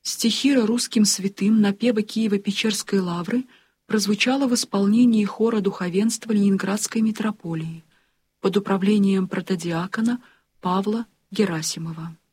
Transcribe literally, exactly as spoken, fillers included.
Стихира русским святым напева Киево-Печерской лавры прозвучала в исполнении хора духовенства Ленинградской митрополии под управлением протодиакона Павла Герасимова.